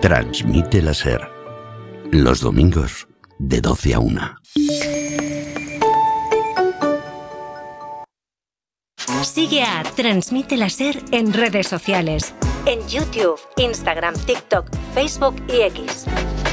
Transmite la SER. Los domingos de 12 a 1. Sigue a Transmite la SER en redes sociales. En YouTube, Instagram, TikTok, Facebook y X.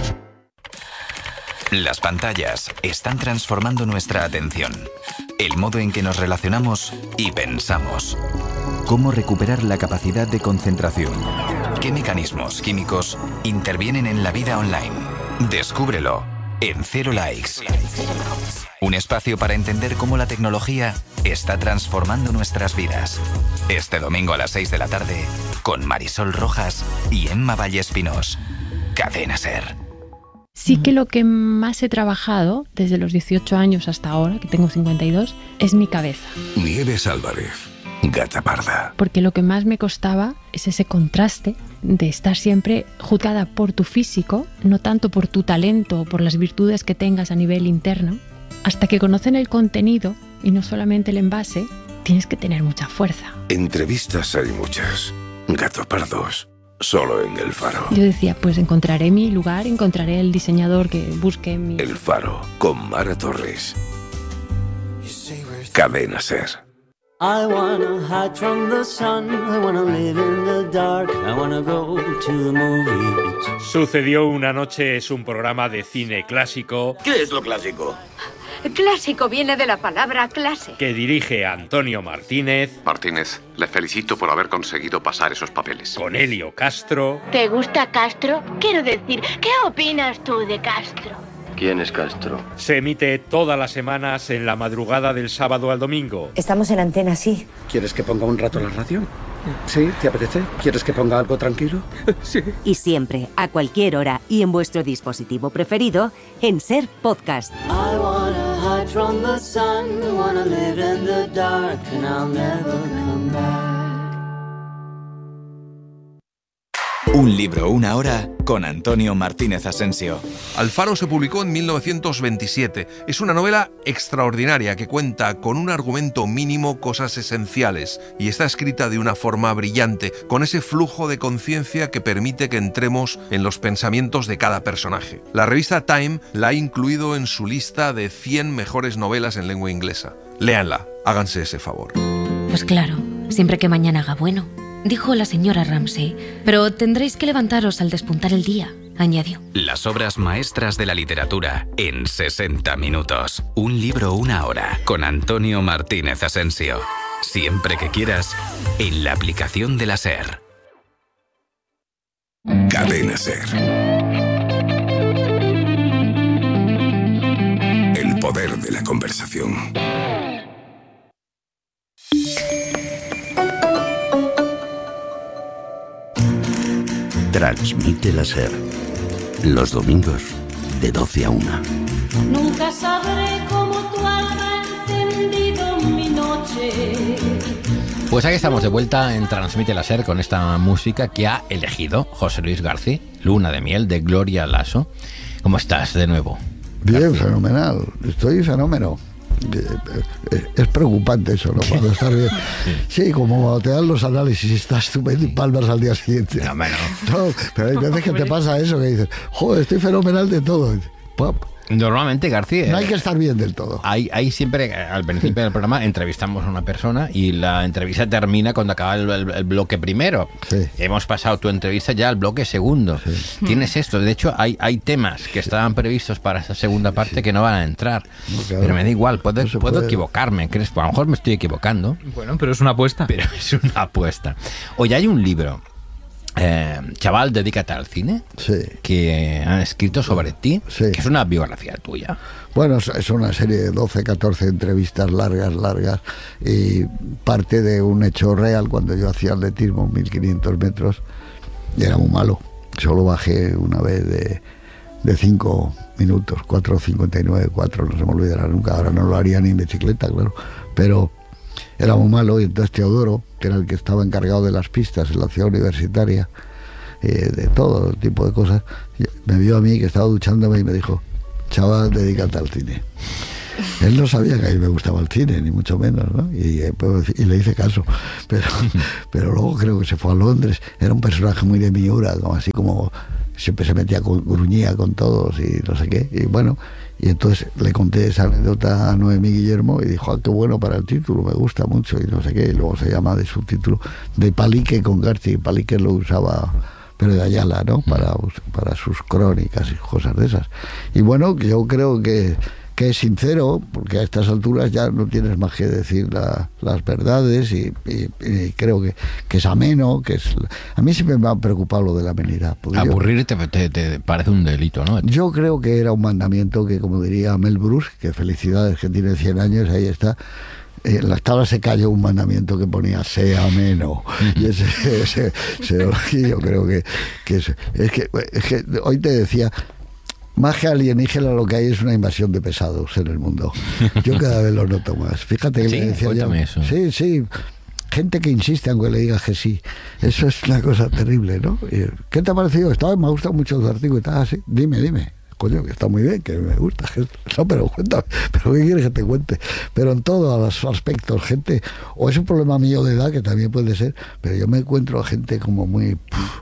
Las pantallas están transformando nuestra atención, el modo en que nos relacionamos y pensamos. ¿Cómo recuperar la capacidad de concentración? ¿Qué mecanismos químicos intervienen en la vida online? Descúbrelo en Cero Likes. Un espacio para entender cómo la tecnología está transformando nuestras vidas. Este domingo a las 6 de la tarde, con Marisol Rojas y Emma Vallespinós. Cadena SER. Sí que lo que más he trabajado desde los 18 años hasta ahora, que tengo 52, es mi cabeza. Nieves Álvarez, Gata Parda. Porque lo que más me costaba es ese contraste de estar siempre juzgada por tu físico, no tanto por tu talento o por las virtudes que tengas a nivel interno. Hasta que conocen el contenido y no solamente el envase, tienes que tener mucha fuerza. Entrevistas hay muchas. Gato Pardos. Solo en El Faro. Yo decía, pues encontraré mi lugar, encontraré el diseñador que busque mi... El Faro, con Mara Torres. Cadena SER. I wanna hide from the sun, I wanna live in the dark, I wanna go to the movies. Sucedió una noche es un programa de cine clásico. ¿Qué es lo clásico? Clásico viene de la palabra clase. Que dirige Antonio Martínez. Martínez, le felicito por haber conseguido pasar esos papeles. Con Elio Castro. ¿Te gusta Castro? Quiero decir, ¿qué opinas tú de Castro? ¿Quién es Castro? Se emite todas las semanas en la madrugada del sábado al domingo. Estamos en Antena, sí. ¿Quieres que ponga un rato la radio? ¿Sí? ¿Te apetece? ¿Quieres que ponga algo tranquilo? Sí. Y siempre, a cualquier hora y en vuestro dispositivo preferido, en SER Podcast. I wanna hide from the sun, I wanna live in the dark, and I'll never come back. Un libro, una hora, con Antonio Martínez Asensio. Alfaro se publicó en 1927. Es una novela extraordinaria que cuenta con un argumento mínimo cosas esenciales y está escrita de una forma brillante, con ese flujo de conciencia que permite que entremos en los pensamientos de cada personaje. La revista Time la ha incluido en su lista de 100 mejores novelas en lengua inglesa. Léanla, háganse ese favor. Pues claro, siempre que mañana haga bueno, dijo la señora Ramsay, pero tendréis que levantaros al despuntar el día, añadió. Las obras maestras de la literatura en 60 minutos. Un libro, una hora, con Antonio Martínez Asensio. Siempre que quieras, en la aplicación de la SER. Cadena SER. El poder de la conversación. Transmite la SER. Los domingos de 12 a 1. Nunca sabré cómo tú has encendido mi noche. Pues aquí estamos de vuelta en Transmite la SER con esta música que ha elegido José Luis García, Luna de miel, de Gloria Lasso. ¿Cómo estás de nuevo? Bien, García. fenomenal. Estoy fenómeno. Es preocupante eso, ¿no? Cuando estás bien. Sí, como cuando te dan los análisis y estás estupendo y palmas al día siguiente. No, bueno. No, pero hay veces que te pasa eso, que dices, joder, estoy fenomenal de todo. ¡Pop! Normalmente, García, no hay que estar bien del todo. Hay siempre, al principio del programa, entrevistamos a una persona y la entrevista termina cuando acaba el bloque primero. Sí. Hemos pasado tu entrevista ya al bloque segundo. Sí. Tienes esto. De hecho, hay temas que estaban previstos para esa segunda parte que no van a entrar. No, claro. Pero me da igual, puedo equivocarme. ¿Crees? A lo mejor me estoy equivocando. Bueno, pero es una apuesta. Pero es una apuesta. Oye, hay un libro. Chaval, dedícate al cine, sí, que han escrito sobre ti, sí, que es una biografía tuya. Bueno, es una serie de 12, 14 entrevistas largas, y parte de un hecho real. Cuando yo hacía atletismo, 1500 metros, y era muy malo. Solo bajé una vez de 5 minutos, 4:59, 4, no se me olvidará nunca. Ahora no lo haría ni en bicicleta, claro, pero era muy malo. Y entonces Teodoro, que era el que estaba encargado de las pistas en la ciudad universitaria, de todo tipo de cosas, me vio a mí que estaba duchándome y me dijo: chaval, dedícate al cine. Él no sabía que a mí me gustaba el cine, ni mucho menos, ¿no? Y le hice caso, pero luego creo que se fue a Londres. Era un personaje muy de Miura, como así como siempre se metía gruñía con todos y no sé qué, y bueno, y entonces le conté esa anécdota a Noemí Guillermo y dijo, qué bueno para el título, me gusta mucho y no sé qué, y luego se llama de subtítulo de Palique con García. Palique lo usaba Pérez de Ayala, ¿no? Para sus crónicas y cosas de esas. Y bueno, yo creo que es sincero, porque a estas alturas ya no tienes más que decir las verdades y creo que es ameno, a mí siempre me ha preocupado lo de la amenidad. Aburrirte te parece un delito, ¿no? Yo creo que era un mandamiento que, como diría Mel Brooks, que felicidades que tiene 100 años, ahí está. En las tablas se cayó un mandamiento que ponía sea ameno, y ese yo creo que es que hoy te decía, más que alienígena lo que hay es una invasión de pesados en el mundo. Yo cada vez lo noto más. Fíjate que sí, le decía yo. Eso. Sí. Gente que insiste aunque le digas que sí. Eso es una cosa terrible, ¿no? ¿Qué te ha parecido? Me ha gustado mucho tu artículo y tal, así. Dime. Coño, que está muy bien, que me gusta. No, pero cuéntame. ¿Pero qué quieres que te cuente? Pero en todos los aspectos, gente. O es un problema mío de edad, que también puede ser, pero yo me encuentro a gente como muy...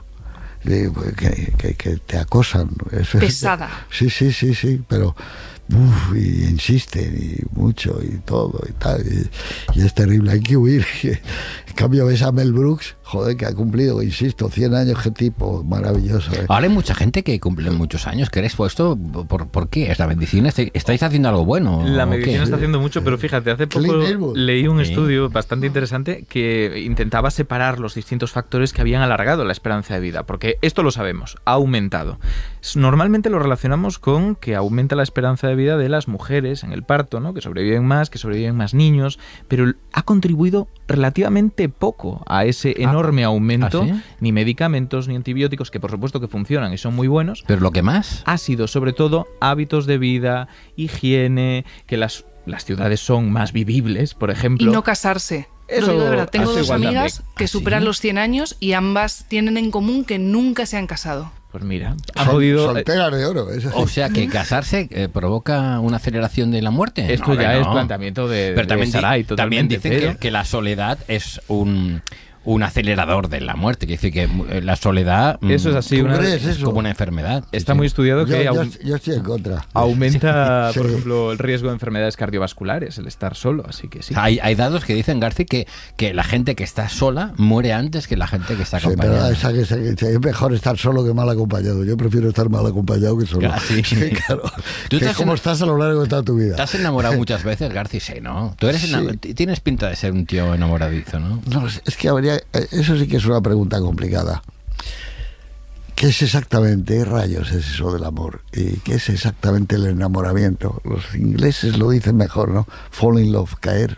que te acosan. Eso pesada. Sí, pero y insisten y mucho y todo y tal, y es terrible, hay que huir. En cambio ves a Mel Brooks, joder, que ha cumplido, insisto, 100 años, qué tipo maravilloso. Ahora hay mucha gente que cumple muchos años. ¿Crees esto? ¿Por qué? ¿Es la medicina? ¿Estáis haciendo algo bueno? La medicina está haciendo mucho, pero fíjate, hace poco leí un estudio bastante interesante que intentaba separar los distintos factores que habían alargado la esperanza de vida, porque esto lo sabemos, ha aumentado. Normalmente lo relacionamos con que aumenta la esperanza de vida de las mujeres en el parto, ¿no? Que sobreviven más niños, pero ha contribuido relativamente poco a ese enorme aumento, ¿sí? Ni medicamentos ni antibióticos, que por supuesto que funcionan y son muy buenos. Pero lo que más ha sido sobre todo hábitos de vida, higiene, que las ciudades son más vivibles, por ejemplo. Y no casarse. Eso, lo digo de verdad. Tengo dos amigas que superan los 100 años y ambas tienen en común que nunca se han casado. Pues mira, ha podido... Solteras de oro. Eso sí. O sea, que casarse provoca una aceleración de la muerte. Esto ya es planteamiento de Sarai, también dicen que la soledad es un acelerador de la muerte, que dice que la soledad eso es así, es como una enfermedad. Está muy estudiado que yo estoy en contra. Aumenta, por ejemplo, el riesgo de enfermedades cardiovasculares, el estar solo, así que sí. Hay datos que dicen, García, que la gente que está sola muere antes que la gente que está acompañada. Pero es mejor estar solo que mal acompañado. Yo prefiero estar mal acompañado que solo. Sí. Claro. ¿Tú cómo estás a lo largo de toda tu vida? ¿Te has enamorado muchas veces, García? Sí, ¿no? Tú eres tienes pinta de ser un tío enamoradizo, ¿no? No, es que eso sí que es una pregunta complicada. ¿Qué es exactamente, rayos, es eso del amor? ¿Y qué es exactamente el enamoramiento? Los ingleses lo dicen mejor, ¿no? Fall in love, caer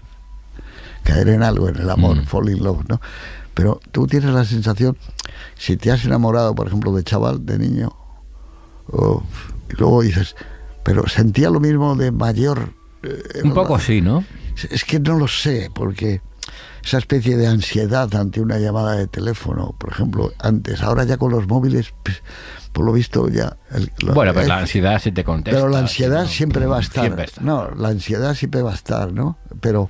en algo, en el amor, fall in love, ¿no? Pero tú tienes la sensación, si te has enamorado, por ejemplo, de chaval, de niño, y luego dices, pero sentía lo mismo de mayor. Un poco sí, ¿no? Es que no lo sé, porque esa especie de ansiedad ante una llamada de teléfono, por ejemplo, antes, ahora ya con los móviles, pues, por lo visto ya... Bueno, pero la ansiedad sí te contesta. Pero la ansiedad siempre va a estar. Siempre está. No, la ansiedad siempre va a estar, ¿no? Pero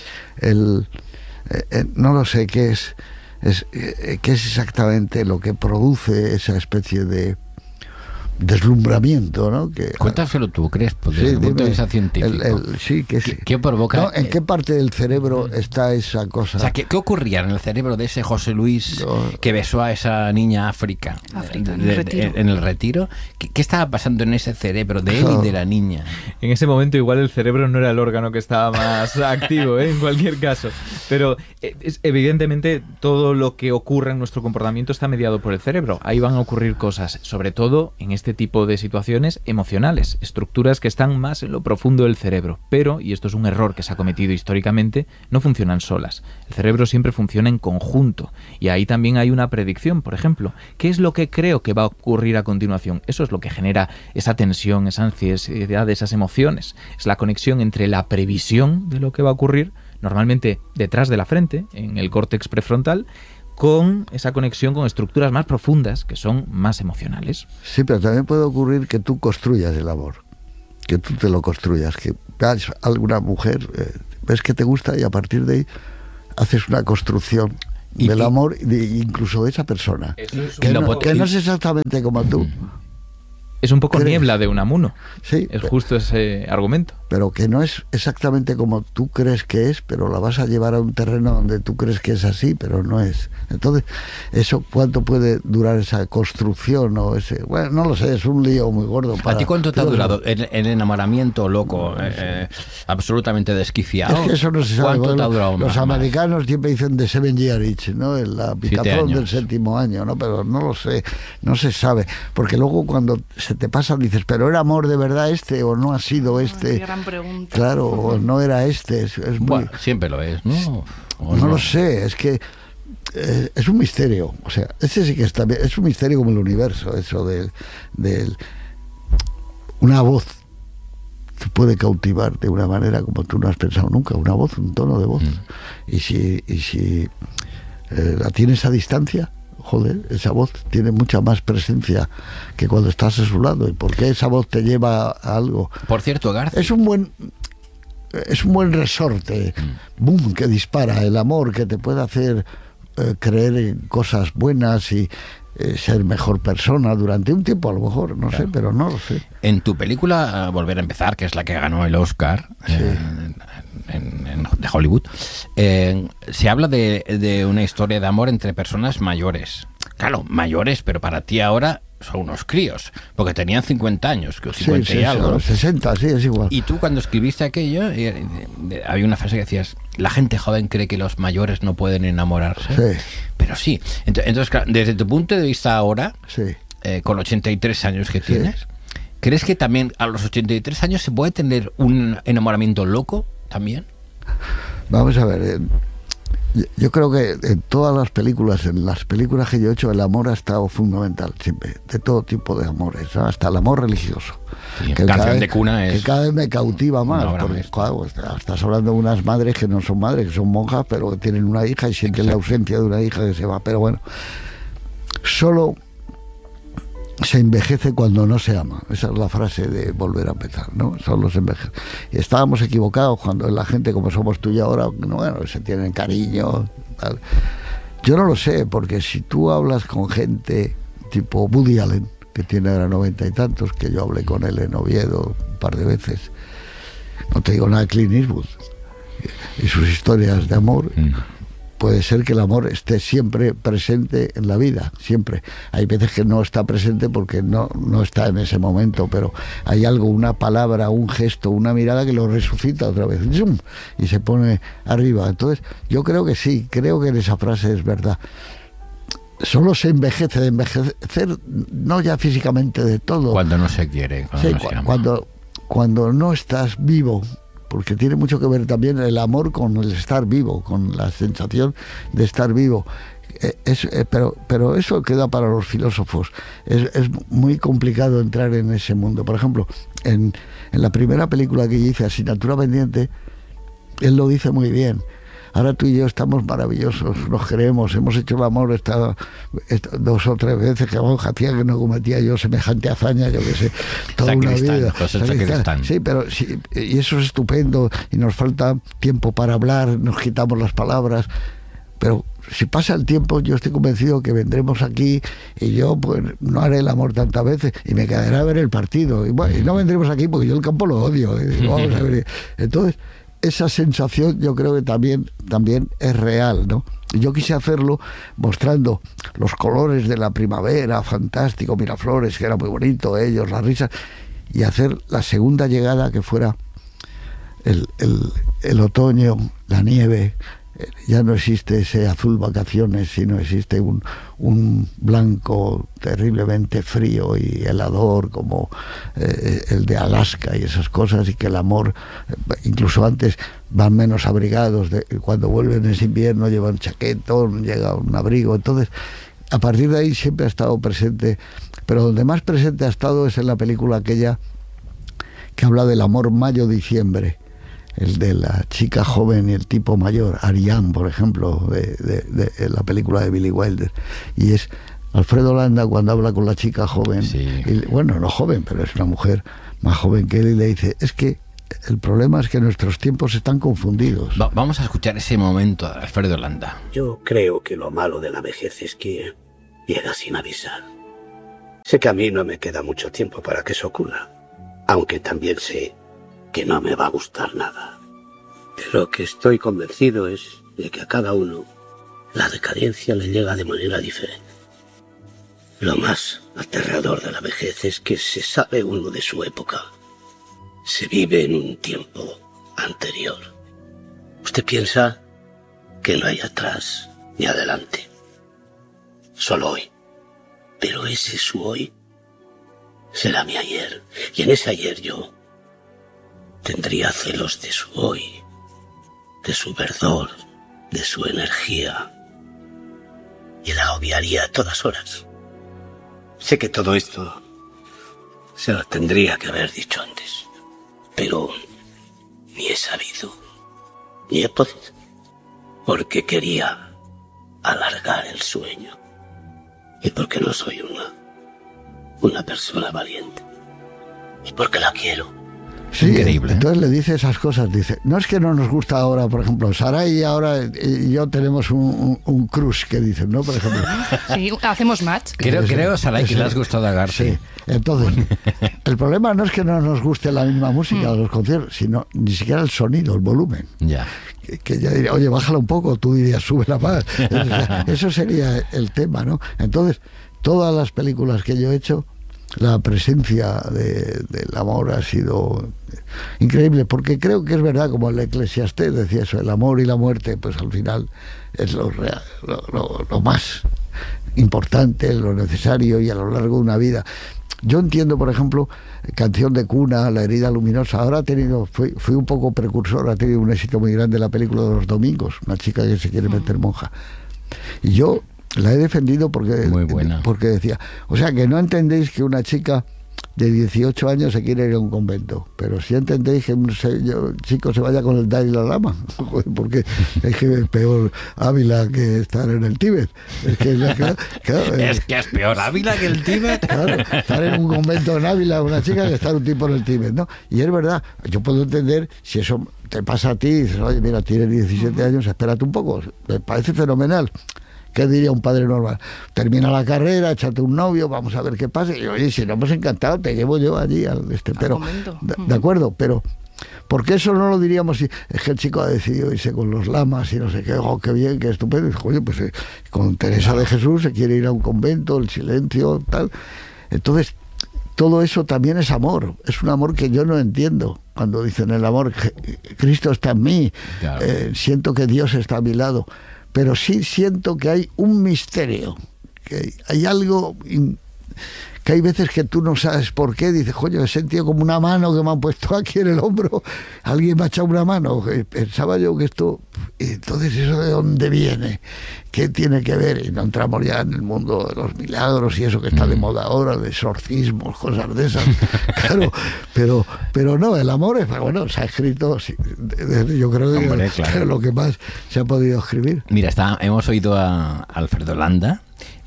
no lo sé qué es exactamente lo que produce esa especie de deslumbramiento, ¿no? Cuéntaselo tú, Crespo, desde el punto de vista científico. ¿Qué provoca? ¿No? ¿En qué parte del cerebro está esa cosa? O sea, ¿qué ocurría en el cerebro de ese José Luis que besó a esa niña África en el retiro? ¿Qué estaba pasando en ese cerebro de él y de la niña? En ese momento igual el cerebro no era el órgano que estaba más activo, en cualquier caso. Pero evidentemente todo lo que ocurre en nuestro comportamiento está mediado por el cerebro. Ahí van a ocurrir cosas, sobre todo en este tipo de situaciones emocionales, estructuras que están más en lo profundo del cerebro, pero, y esto es un error que se ha cometido históricamente, no funcionan solas. El cerebro siempre funciona en conjunto, y ahí también hay una predicción, por ejemplo. ¿Qué es lo que creo que va a ocurrir a continuación? Eso es lo que genera esa tensión, esa ansiedad, esas emociones. Es la conexión entre la previsión de lo que va a ocurrir, normalmente detrás de la frente, en el córtex prefrontal, con esa conexión con estructuras más profundas que son más emocionales. Sí, pero también puede ocurrir que tú construyas el amor, que tú te lo construyas, que veas a alguna mujer, ves que te gusta y a partir de ahí haces una construcción. del amor, incluso de esa persona, que no es exactamente como tú. Es un poco Niebla de Unamuno. Sí. Es justo ese argumento. Pero que no es exactamente como tú crees que es, pero la vas a llevar a un terreno donde tú crees que es así, pero no es. Entonces, eso, ¿cuánto puede durar esa construcción o ese? Bueno, no lo sé, es un lío muy gordo. ¿A ti cuánto te ha durado el enamoramiento loco, absolutamente desquiciado? Es que eso no se sabe. ¿Cuánto te ha durado los americanos siempre dicen de 7 year itch, ¿no? La picazón del 7º año, ¿no? Pero no lo sé, no se sabe. Porque luego cuando se te pasa dices, ¿pero era amor de verdad este o no ha sido este? Gran pregunta. Claro, o no era este. Es muy... Bueno, siempre lo es, ¿no? No lo sé, es que es un misterio. O sea, ese sí que está bien. Es un misterio como el universo, eso de una voz te puede cautivar de una manera como tú no has pensado nunca. Una voz, un tono de voz. Y si la tienes a distancia, joder, esa voz tiene mucha más presencia que cuando estás a su lado. ¿Y por qué esa voz te lleva a algo? Por cierto, García, es un buen resorte, boom, que dispara el amor, que te puede hacer creer en cosas buenas y ser mejor persona durante un tiempo, a lo mejor, no sé, pero no lo sé. En tu película Volver a empezar, que es la que ganó el Oscar, sí, de Hollywood, se habla de una historia de amor entre personas mayores. Claro, mayores, pero para ti ahora son unos críos, porque tenían 50 años, 50 y algo. 60, sí, es igual. Y tú cuando escribiste aquello, había una frase que decías, la gente joven cree que los mayores no pueden enamorarse. Sí. Pero sí. Entonces, claro, desde tu punto de vista ahora, sí, con 83 años que tienes, ¿crees que también a los 83 años se puede tener un enamoramiento loco también? Vamos a ver, yo creo que en todas las películas, en las películas que yo he hecho, el amor ha estado fundamental siempre, de todo tipo de amores, ¿no? Hasta el amor religioso. Sí, que Canción de Cuna es... Que cada vez me cautiva más, porque claro, estás hablando de unas madres que no son madres, que son monjas, pero que tienen una hija y sienten la ausencia de una hija que se va. Pero bueno, solo se envejece cuando no se ama. Esa es la frase de Volver a empezar, ¿no? Solo se envejece. Y estábamos equivocados cuando la gente como somos tú y ahora, bueno, se tienen cariño, tal. Yo no lo sé, porque si tú hablas con gente tipo Woody Allen, que tiene ahora 90 y tantos, que yo hablé con él en Oviedo un par de veces, no te digo nada de Clint Eastwood y sus historias de amor. Puede ser que el amor esté siempre presente en la vida, siempre. Hay veces que no está presente porque no está en ese momento, pero hay algo, una palabra, un gesto, una mirada que lo resucita otra vez, ¡zum!, y se pone arriba. Entonces, yo creo que sí, creo que en esa frase es verdad. Solo se envejece, de envejecer, no ya físicamente de todo. Cuando no se quiere, cuando no estás vivo. Porque tiene mucho que ver también el amor con el estar vivo, con la sensación de estar vivo. Pero eso queda para los filósofos. Es muy complicado entrar en ese mundo. Por ejemplo, en la primera película que hice, Asignatura Pendiente, él lo dice muy bien. Ahora tú y yo estamos maravillosos, nos queremos, hemos hecho el amor esta 2 o 3 veces, que hacía que no cometía yo semejante hazaña, yo qué sé, toda una vida. Sí, pero sí, y eso es estupendo, y nos falta tiempo para hablar, nos quitamos las palabras, pero si pasa el tiempo, yo estoy convencido que vendremos aquí y yo pues no haré el amor tantas veces y me quedaré a ver el partido. Y, bueno, y no vendremos aquí porque yo el campo lo odio. Vamos a ver. Entonces, esa sensación yo creo que también es real, ¿no? Yo quise hacerlo mostrando los colores de la primavera, fantástico, Miraflores, que era muy bonito, ellos, las risas, y hacer la segunda llegada que fuera el otoño, la nieve. Ya no existe ese azul vacaciones, sino existe un blanco terriblemente frío y helador como el de Alaska y esas cosas, y que el amor, incluso antes van menos abrigados, cuando vuelven ese invierno llevan chaquetón, llega un abrigo. Entonces, a partir de ahí siempre ha estado presente, pero donde más presente ha estado es en la película aquella que habla del amor mayo-diciembre, el de la chica joven y el tipo mayor, Ariane, por ejemplo, de la película de Billy Wilder. Y es Alfredo Landa cuando habla con la chica joven, y, bueno, no joven, pero es una mujer más joven que él, y le dice, es que El problema es que nuestros tiempos están confundidos. Vamos a escuchar ese momento de Alfredo Landa. Yo creo que lo malo de la vejez es que llega sin avisar. Sé que a mí no me queda mucho tiempo para que eso ocurra, aunque también sé que no me va a gustar nada. De lo que estoy convencido es de que a cada uno la decadencia le llega de manera diferente. Lo más aterrador de la vejez es que se sabe uno de su época. Se vive en un tiempo anterior. Usted piensa que no hay atrás ni adelante. Solo hoy. Pero ese su hoy será mi ayer. Y en ese ayer yo tendría celos de su hoy, de su verdor, de su energía. Y la obviaría a todas horas. Sé que todo esto se lo tendría que haber dicho antes. Pero ni he sabido, ni he podido, porque quería alargar el sueño y porque no soy una persona valiente y porque la quiero. Sí, increíble. Entonces le dice esas cosas, dice, no es que no nos gusta ahora, por ejemplo, Sara y ahora y yo tenemos un crush, que dicen, ¿no? Por ejemplo. Sí, hacemos match. Creo, Sara, que le has gustado a García. Sí, entonces, el problema no es que no nos guste la misma música de los conciertos, sino ni siquiera el sonido, el volumen. Ya. Que ya diría, oye, bájala un poco, tú dirías, súbela más. Eso sería el tema, ¿no? Entonces, todas las películas que yo he hecho, la presencia del amor ha sido increíble, porque creo que es verdad, como el Eclesiastés decía eso, el amor y la muerte, pues al final es lo más importante, lo necesario y a lo largo de una vida. Yo entiendo, por ejemplo, Canción de cuna, La herida luminosa, ahora fui un poco precursor, ha tenido un éxito muy grande la película de Los Domingos, una chica que se quiere meter monja. Y yo la he defendido porque decía, o sea, que no entendéis que una chica de 18 años se quiere ir a un convento, pero si entendéis que un chico se vaya con el Dalai Lama, porque es que es peor Ávila que estar en el Tíbet. Es que es peor Ávila que el Tíbet. Claro, estar en un convento en Ávila una chica que estar un tipo en el Tíbet, ¿no? Y es verdad, yo puedo entender si eso te pasa a ti y dices, oye, mira, tienes 17 años, espérate un poco, me parece fenomenal. ¿Qué diría un padre normal? Termina la carrera, échate un novio, vamos a ver qué pasa. Y oye, si no hemos encantado, te llevo yo allí pero de acuerdo, pero ¿por qué eso no lo diríamos si es que el chico ha decidido irse con los lamas y no sé qué? Oh, qué bien, qué estupendo. Y, oye, pues con Teresa de Jesús se quiere ir a un convento, el silencio, tal. Entonces, todo eso también es amor. Es un amor que yo no entiendo. Cuando dicen el amor, Cristo está en mí, claro. Siento que Dios está a mi lado. Pero sí siento que hay un misterio, que hay algo que hay veces que tú no sabes por qué, dices, coño, he sentido como una mano que me han puesto aquí en el hombro, alguien me ha echado una mano, pensaba yo que esto, entonces eso de dónde viene, qué tiene que ver, y no entramos ya en el mundo de los milagros y eso que está de moda ahora, de exorcismos, cosas de esas, claro, pero no, el amor es, bueno, se ha escrito, sí, yo creo que claro, lo que más se ha podido escribir. Mira, hemos oído a Alfredo Landa,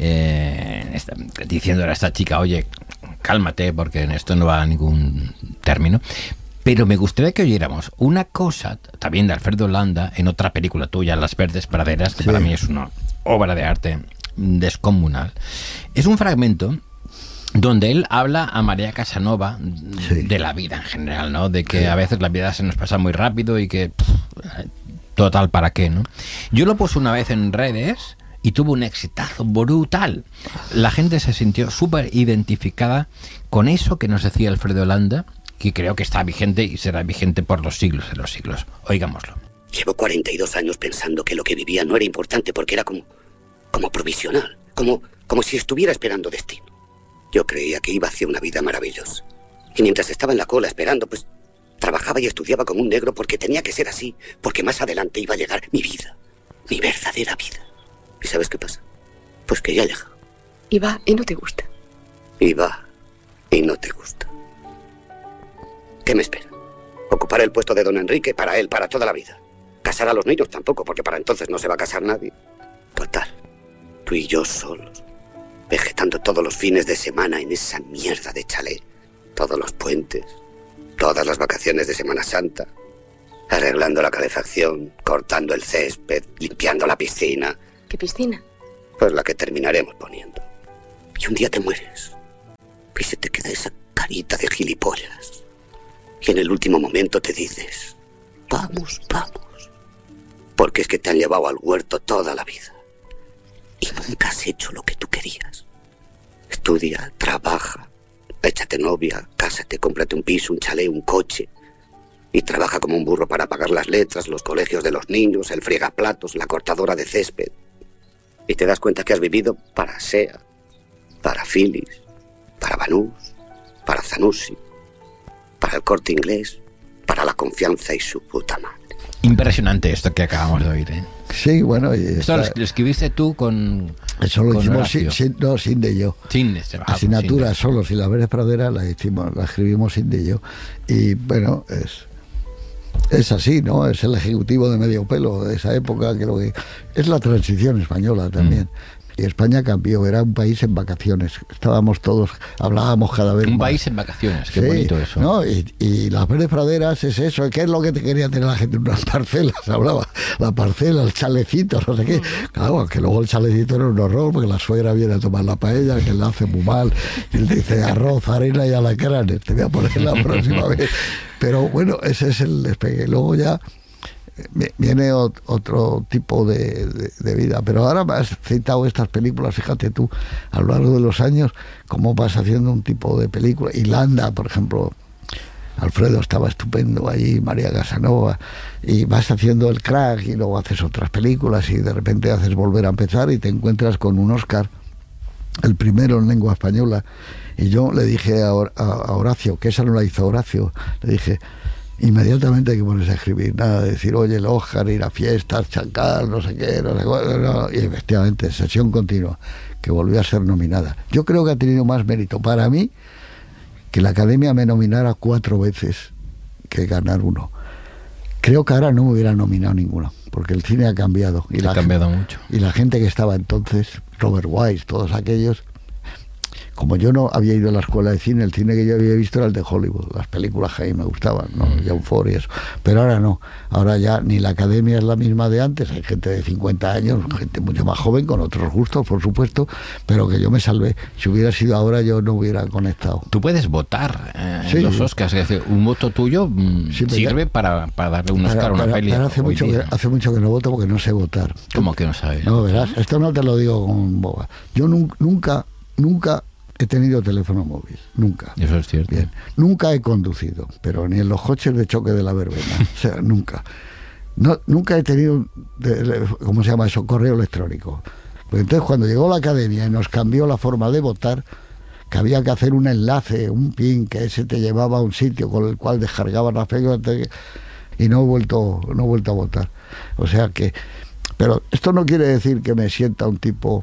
diciéndole a esta chica, oye, cálmate porque en esto no va a ningún término, pero me gustaría que oyéramos una cosa también de Alfredo Landa en otra película tuya, Las Verdes Praderas, que para mí es una obra de arte descomunal. Es un fragmento donde él habla a María Casanova de la vida en general, ¿no? De que a veces la vida se nos pasa muy rápido y que total, ¿para qué, no? Yo lo puse una vez en redes y tuvo un exitazo brutal. La gente se sintió súper identificada con eso que nos decía Alfredo Landa, que creo que está vigente y será vigente por los siglos de los siglos. Oigámoslo. Llevo 42 años pensando que lo que vivía no era importante porque era como provisional, como si estuviera esperando destino. Yo creía que iba hacia una vida maravillosa. Y mientras estaba en la cola esperando, pues trabajaba y estudiaba como un negro porque tenía que ser así, porque más adelante iba a llegar mi vida, mi verdadera vida. ¿Y sabes qué pasa? Pues que ya llega. Y va y no te gusta. Y va y no te gusta. ¿Qué me espera? Ocupar el puesto de don Enrique para él, para toda la vida. Casar a los niños tampoco, porque para entonces no se va a casar nadie. Total, tú y yo solos, vegetando todos los fines de semana en esa mierda de chalet. Todos los puentes, todas las vacaciones de Semana Santa, arreglando la calefacción, cortando el césped, limpiando la piscina. ¿Qué piscina? Pues la que terminaremos poniendo. Y un día te mueres y se te queda esa carita de gilipollas. Y en el último momento te dices, vamos, vamos. Porque es que te han llevado al huerto toda la vida. Y nunca has hecho lo que tú querías. Estudia, trabaja, échate novia, cásate, cómprate un piso, un chalet, un coche. Y trabaja como un burro para pagar las letras, los colegios de los niños, el fregaplatos, la cortadora de césped. Y te das cuenta que has vivido para SEA, para Philips, para Banús, para Zanussi, para el Corte Inglés, para La Confianza y su puta madre. Impresionante esto que acabamos de oír, ¿eh? Sí, bueno. Esto lo escribiste tú con... Eso lo hicimos sin de yo. Sin asignatura solo, sin la Verdes Praderas la escribimos sin de yo. Y bueno, es así, ¿no? Es el ejecutivo de medio pelo de esa época, creo que es la transición española también. Y España cambió, era un país en vacaciones. Estábamos todos, hablábamos cada vez un más. País en vacaciones, qué bonito eso. ¿No? Y las Verdes Praderas es eso, ¿qué es lo que te quería tener la gente? Unas parcelas, hablaba, la parcela, el chalecito, no sé qué. Claro, que luego el chalecito era un horror, porque la suegra viene a tomar la paella, que la hace muy mal, y él dice arroz, harina y alacranes, te voy a poner la próxima vez. Pero bueno, ese es el despegue. Luego ya viene otro tipo de vida. Pero ahora me has citado estas películas, fíjate tú, a lo largo de los años, cómo vas haciendo un tipo de película. Irlanda, por ejemplo, Alfredo estaba estupendo allí, María Casanova, y vas haciendo El Crack y luego haces otras películas y de repente haces Volver a empezar y te encuentras con un Oscar, el primero en lengua española. Y yo le dije a Horacio, que esa no la hizo Horacio, le dije, inmediatamente hay que ponerse a escribir, nada de decir, oye, el Oscar, ir a fiestas, chancar, no sé qué, no. Y efectivamente, sesión continua, que volvió a ser nominada. Yo creo que ha tenido más mérito para mí que la Academia me nominara 4 veces que ganar uno. Creo que ahora no me hubiera nominado ninguno, porque el cine ha cambiado. Ha cambiado mucho. Y la gente que estaba entonces, Robert Wise, todos aquellos... Como yo no había ido a la escuela de cine, el cine que yo había visto era el de Hollywood. Las películas que a mí me gustaban, ¿no? John Ford y eso. Pero ahora no. Ahora ya ni la Academia es la misma de antes. Hay gente de 50 años, gente mucho más joven, con otros gustos, por supuesto, pero que yo me salvé. Si hubiera sido ahora, yo no hubiera conectado. Tú puedes votar en los Oscars. Es decir, un voto tuyo sirve para darle un Oscar a una peli. Hace mucho que no voto porque no sé votar. ¿Cómo que no sabes? No, verás, esto no te lo digo con boba. Yo nunca he tenido teléfono móvil, nunca. Eso es cierto. Bien. Nunca he conducido, pero ni en los coches de choque de la verbena. O sea, nunca. Nunca he tenido, ¿cómo se llama eso? Correo electrónico. Pues entonces cuando llegó la Academia y nos cambió la forma de votar, que había que hacer un enlace, un pin, que ese te llevaba a un sitio con el cual descargaban las películas, y no he vuelto a votar. O sea que... Pero esto no quiere decir que me sienta un tipo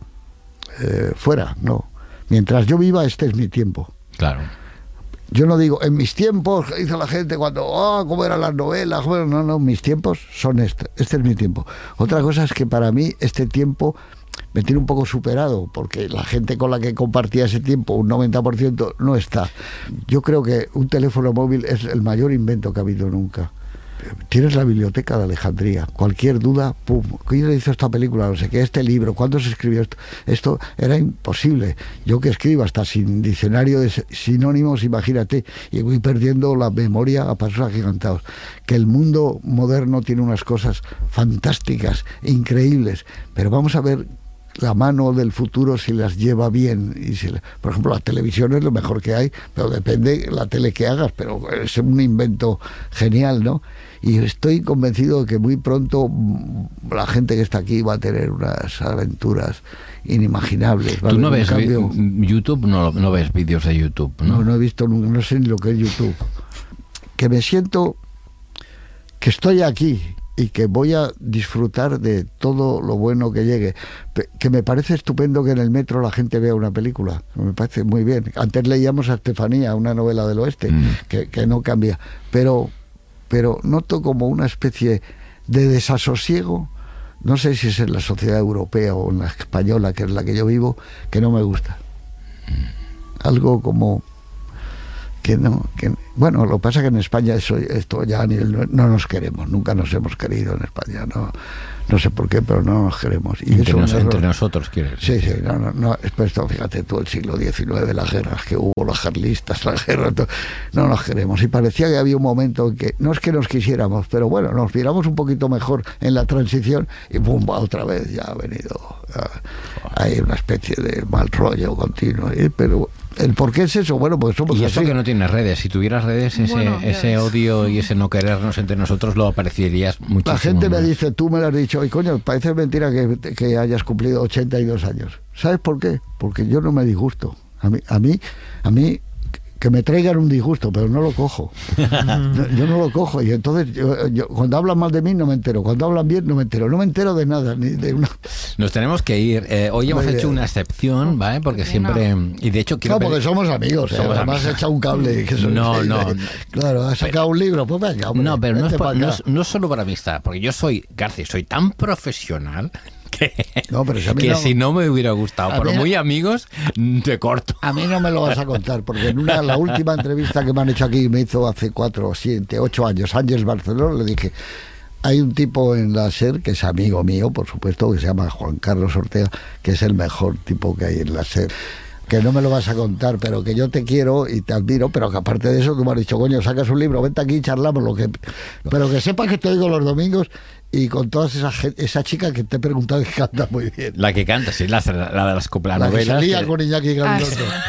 fuera, no. Mientras yo viva, este es mi tiempo. Claro. Yo no digo, en mis tiempos, que dice la gente cuando, cómo eran las novelas. Bueno, no, mis tiempos son este es mi tiempo. Otra cosa es que para mí este tiempo me tiene un poco superado, porque la gente con la que compartía ese tiempo, un 90%, no está. Yo creo que un teléfono móvil es el mayor invento que ha habido nunca. Tienes la biblioteca de Alejandría, cualquier duda, pum, ¿quién hizo esta película? No sé qué, este libro, ¿cuándo se escribió esto? Esto era imposible. Yo que escribo hasta sin diccionario de sinónimos, imagínate, y voy perdiendo la memoria a pasos agigantados. Que el mundo moderno tiene unas cosas fantásticas, increíbles, pero vamos a ver la mano del futuro si las lleva bien. Y por ejemplo, la televisión es lo mejor que hay, pero depende la tele que hagas, pero es un invento genial, ¿no? Y estoy convencido de que muy pronto la gente que está aquí va a tener unas aventuras inimaginables. ¿Tú no ves YouTube? No ves vídeos de YouTube, ¿no? No he visto, no sé ni lo que es YouTube. Que me siento que estoy aquí y que voy a disfrutar de todo lo bueno que llegue. Que me parece estupendo que en el metro la gente vea una película. Me parece muy bien. Antes leíamos a Estefanía, una novela del oeste, que no cambia. Pero noto como una especie de desasosiego, no sé si es en la sociedad europea o en la española, que es la que yo vivo, que no me gusta. Algo como que no... Bueno, lo que pasa es que en España esto ya a nivel, no nos queremos, nunca nos hemos querido en España, no sé por qué, pero no nos queremos. Y entre nosotros, ¿quieres? Sí, no, esto, fíjate tú, el siglo XIX, las guerras que hubo, los carlistas, la guerra, no nos queremos. Y parecía que había un momento en que, no es que nos quisiéramos, pero bueno, nos viéramos un poquito mejor en la transición y ¡pum! Otra vez ya ha venido, hay una especie de mal rollo continuo, pero... ¿El por qué es eso? Bueno, pues somos y eso así. Que no tienes redes. Si tuvieras redes, ese odio y ese no querernos entre nosotros lo apreciarías muchísimo. La gente más. me dice, tú me lo has dicho, y coño, parece mentira que hayas cumplido 82 años. ¿Sabes por qué? Porque yo no me disgusto. A mí que me traigan un disgusto, pero no lo cojo. Yo no lo cojo, y entonces yo cuando hablan mal de mí no me entero, cuando hablan bien no me entero de nada, ni de una... Nos tenemos que ir. Hoy hemos hecho una excepción, ¿vale? Porque siempre... Y de hecho quiero... No, porque somos amigos, además has echado un cable. Que no. Claro, has sacado un libro, pues venga, hombre, no, pero no es solo por amistad, porque yo soy, García, soy tan profesional... que si no me hubiera gustado, pero muy amigos, te corto. A mí no me lo vas a contar, porque en la última entrevista que me han hecho aquí, me hizo hace 4, 7, 8 años, Ángeles Barceló, le dije, hay un tipo en la SER que es amigo mío, por supuesto, que se llama Juan Carlos Ortega, que es el mejor tipo que hay en la SER. Que no me lo vas a contar, pero que yo te quiero y te admiro, pero que aparte de eso tú me has dicho, coño, sacas un libro, vente aquí y charlamos, pero que sepas que te oigo los domingos y con todas esa chica que te he preguntado que canta muy bien. La que canta, sí, la de las coplanovelas. La que salía con Iñaki Grandoto.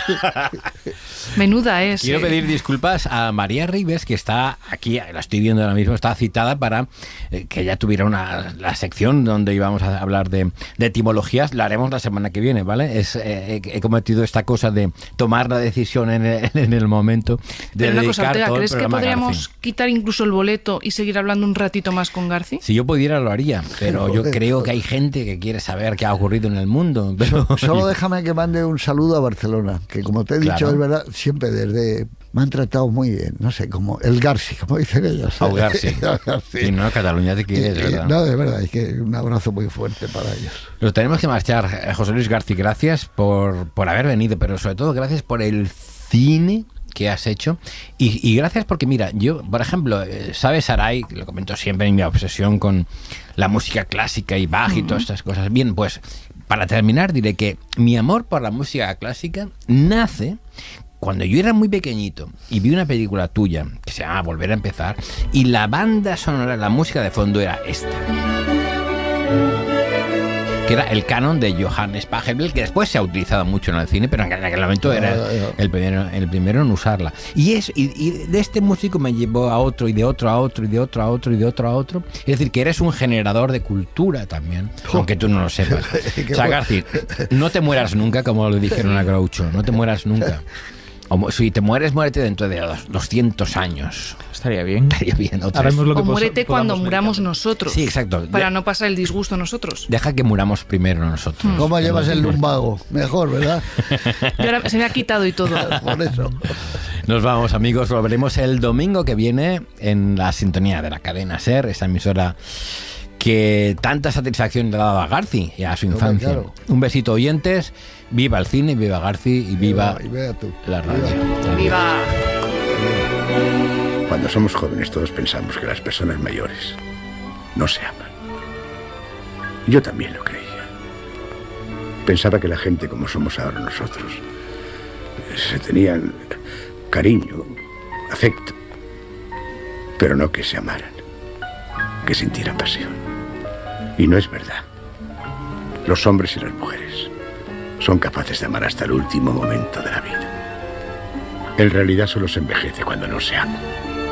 Menuda es. Quiero pedir disculpas a María Ribes, que está aquí, la estoy viendo ahora mismo, está citada para que ella tuviera la sección donde íbamos a hablar de etimologías. La haremos la semana que viene, ¿vale? He cometido esta cosa de tomar la decisión en el momento de dedicar cosa, Ortega, todo el ¿crees que podríamos Garci quitar incluso el boleto y seguir hablando un ratito más con Garci? Si yo pudiera lo haría, pero yo creo que hay gente que quiere saber qué ha ocurrido en el mundo. Pero... Solo déjame que mande un saludo a Barcelona, que como te he dicho, es verdad, siempre me han tratado muy bien, no sé, como el Garci, como dicen ellos. El Garci. Y no, Cataluña te quiere, es verdad. No, de verdad, es que un abrazo muy fuerte para ellos. Nos tenemos que marchar. José Luis Garci, gracias por haber venido, pero sobre todo gracias por el cine que has hecho y gracias porque mira, yo por ejemplo, sabes Sarai, lo comento siempre en mi obsesión con la música clásica y Bach y todas estas cosas. Bien, pues para terminar diré que mi amor por la música clásica nace cuando yo era muy pequeñito y vi una película tuya que se llama Volver a empezar y la banda sonora, la música de fondo era esta, que era el canon de Johannes Pachelbel, que después se ha utilizado mucho en el cine, pero en aquel momento era el primero en usarla. Y de este músico me llevó a otro, y de otro a otro, y de otro a otro, y de otro a otro. Es decir, que eres un generador de cultura también, aunque tú no lo sepas. O sea, Garci, no te mueras nunca, como le dijeron a Groucho, no te mueras nunca. O si te mueres, muérete dentro de 200 años. Estaría bien. O muérete cuando muramos nosotros. Sí, exacto. Para no pasar el disgusto nosotros. Deja que muramos primero nosotros. ¿Cómo llevas el lumbago? Mejor, ¿verdad? Y ahora se me ha quitado y todo. Por eso. Nos vamos, amigos. Volveremos el domingo que viene en la sintonía de la cadena SER, esa emisora que tanta satisfacción le ha dado a Garci y a su infancia. Claro. Un besito, oyentes. Viva el cine, viva Garci y viva la radio. ¡Viva! Cuando somos jóvenes todos pensamos que las personas mayores no se aman. Yo también lo creía. Pensaba que la gente como somos ahora nosotros se tenían cariño, afecto, pero no que se amaran, que sintieran pasión. Y no es verdad. Los hombres y las mujeres son capaces de amar hasta el último momento de la vida. En realidad solo se envejece cuando no se ama.